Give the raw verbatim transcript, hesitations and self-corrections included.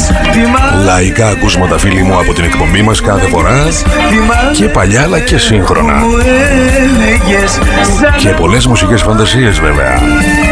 Λαϊκά ακούσματα, φίλοι μου, από την εκπομπή μας κάθε φορά. Και παλιά αλλά και σύγχρονα. Και πολλές μουσικές φαντασίες βέβαια.